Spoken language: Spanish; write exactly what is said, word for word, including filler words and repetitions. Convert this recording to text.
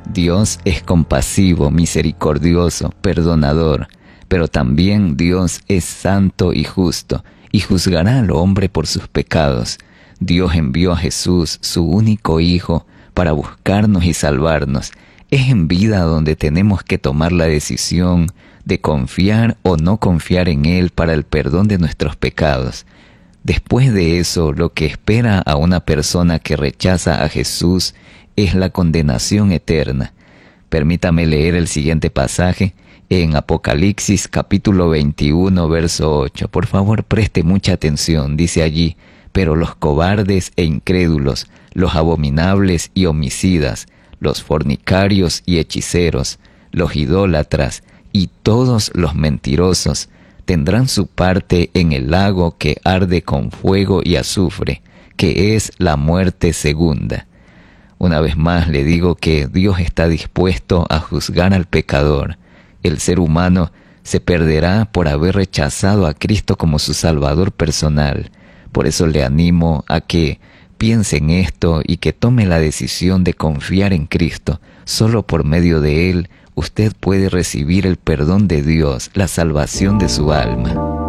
Dios es compasivo, misericordioso, perdonador, pero también Dios es santo y justo, y juzgará al hombre por sus pecados. Dios envió a Jesús, su único Hijo, para buscarnos y salvarnos. Es en vida donde tenemos que tomar la decisión de confiar o no confiar en Él para el perdón de nuestros pecados. Después de eso, lo que espera a una persona que rechaza a Jesús es la condenación eterna. Permítame leer el siguiente pasaje en Apocalipsis capítulo veintiuno, verso ocho. Por favor, preste mucha atención. Dice allí: pero los cobardes e incrédulos, los abominables y homicidas, los fornicarios y hechiceros, los idólatras y todos los mentirosos tendrán su parte en el lago que arde con fuego y azufre, que es la muerte segunda. Una vez más le digo que Dios está dispuesto a juzgar al pecador. El ser humano se perderá por haber rechazado a Cristo como su Salvador personal. Por eso le animo a que piense en esto y que tome la decisión de confiar en Cristo. Solo por medio de Él usted puede recibir el perdón de Dios, la salvación de su alma.